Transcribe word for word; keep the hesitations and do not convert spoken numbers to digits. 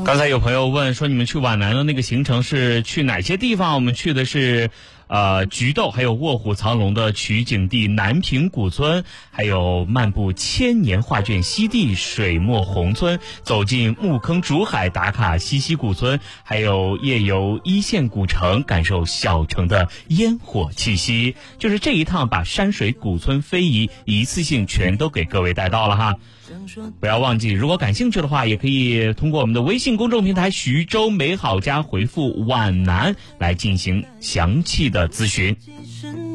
刚才有朋友问说，你们去皖南的那个行程是去哪些地方？我们去的是呃菊豆，还有卧虎藏龙的取景地南屏古村，还有漫步千年画卷西地水墨红村，走进木坑竹海打卡西溪古村，还有夜游一线古城，感受小城的烟火气息。就是这一趟把山水古村非遗一次性全都给各位带到了哈。不要忘记，如果感兴趣的话，也可以通过我们的微信公众平台徐州美好家回复皖南来进行详细的咨询。